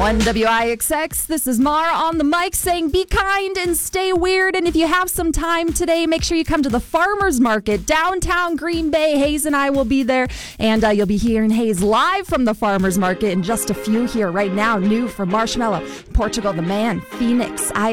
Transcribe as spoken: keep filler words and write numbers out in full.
On W I X X, this is Mara on the mic saying be kind and stay weird. And if you have some time today, make sure you come to the Farmers Market, downtown Green Bay. Hayes and I will be there. And uh, you'll be hearing Hayes live from the Farmers Market in just a few here right now. New from Marshmallow, Portugal the Man, Phoenix, I